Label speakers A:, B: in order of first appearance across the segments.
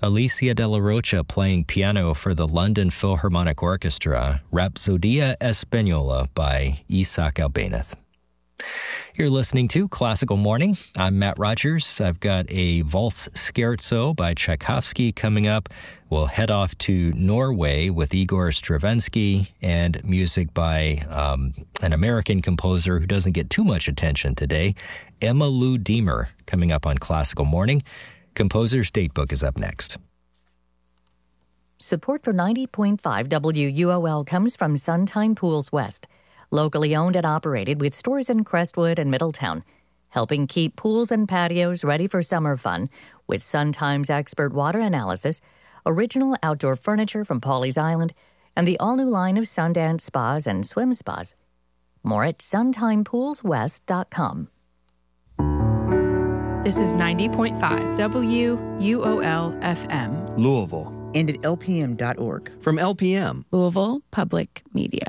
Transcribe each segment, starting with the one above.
A: Alicia de la Rocha playing piano for the London Philharmonic Orchestra, Rapsodia Española by Isaac Albéniz. You're listening to Classical Morning. I'm Matt Rogers. I've got a Valse Scherzo by Tchaikovsky coming up. We'll head off to Norway with Igor Stravinsky and music by an American composer who doesn't get too much attention today, Emma Lou Deemer, coming up on Classical Morning. Composer's Datebook is up next.
B: Support for 90.5 WUOL comes from Suntime Pools West, locally owned and operated with stores in Crestwood and Middletown, helping keep pools and patios ready for summer fun with Suntime's expert water analysis, original outdoor furniture from Pawleys Island, and the all-new line of Sundance spas and swim spas. More at suntimepoolswest.com.
C: This is 90.5 WUOL-FM.
D: Louisville.
E: And at lpm.org.
D: From LPM.
C: Louisville Public Media.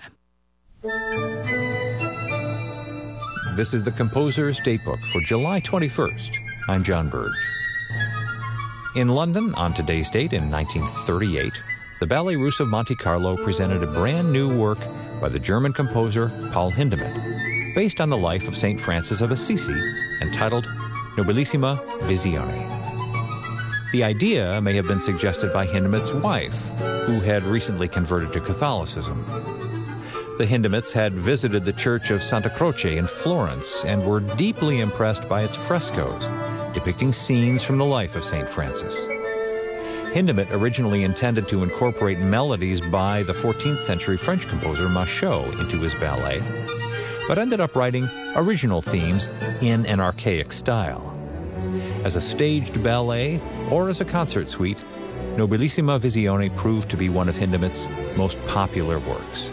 F: This is the Composer's Datebook for July 21st. I'm John Burge. In London, on today's date in 1938, the Ballet Russe of Monte Carlo presented a brand new work by the German composer Paul Hindemith, based on the life of St. Francis of Assisi, entitled Nobilissima Visione. The idea may have been suggested by Hindemith's wife, who had recently converted to Catholicism. The Hindemiths had visited the church of Santa Croce in Florence and were deeply impressed by its frescoes, depicting scenes from the life of St. Francis. Hindemith originally intended to incorporate melodies by the 14th century French composer Machaut into his ballet, but ended up writing original themes in an archaic style. As a staged ballet or as a concert suite, Nobilissima Visione proved to be one of Hindemith's most popular works.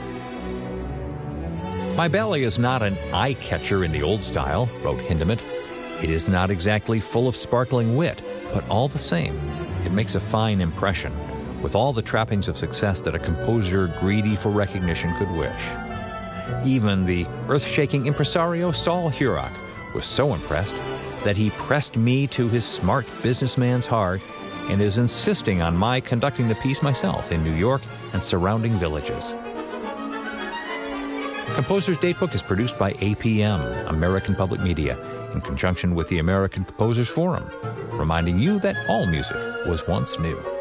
F: My ballet is not an eye-catcher in the old style, wrote Hindemith. It is not exactly full of sparkling wit, but all the same, it makes a fine impression, with all the trappings of success that a composer greedy for recognition could wish. Even the earth-shaking impresario Saul Hurok was so impressed that he pressed me to his smart businessman's heart and is insisting on my conducting the piece myself in New York and surrounding villages. Composer's Datebook is produced by APM, American Public Media, in conjunction with the American Composers Forum, reminding you that all music was once new.